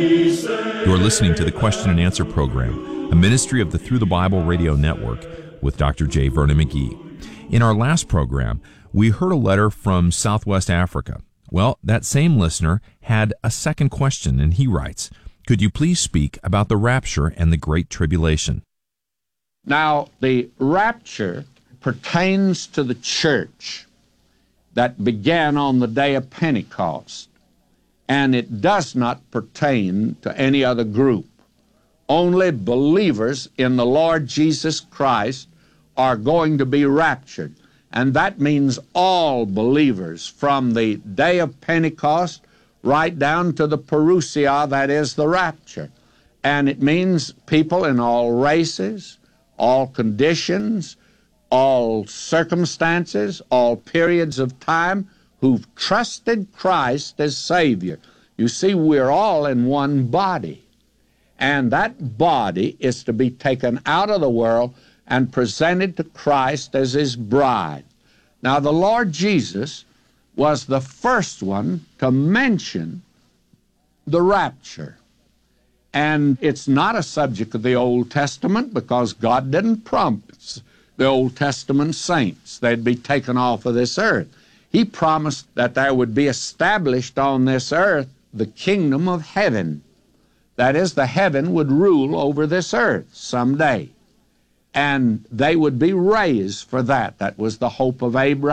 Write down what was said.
You're listening to the Question and Answer program, a ministry of the Through the Bible Radio Network with Dr. J. Vernon McGee. In our last program, we heard a letter from Southwest Africa. Well, that same listener had a second question, and he writes, "Could you please speak about the rapture and the Great Tribulation?" Now, the rapture pertains to the church that began on the day of Pentecost, and it does not pertain to any other group. Only believers in the Lord Jesus Christ are going to be raptured, and that means all believers from the day of Pentecost right down to the parousia, that is the rapture. And it means people in all races, all conditions, all circumstances, all periods of time who've trusted Christ as Savior. You see, we're all in one body, and that body is to be taken out of the world and presented to Christ as His bride. Now, the Lord Jesus was the first one to mention the rapture. And it's not a subject of the Old Testament because God didn't promise the Old Testament saints they'd be taken off of this earth. He promised that there would be established on this earth the kingdom of heaven. That is, the heaven would rule over this earth someday. And they would be raised for that. That was the hope of Abraham.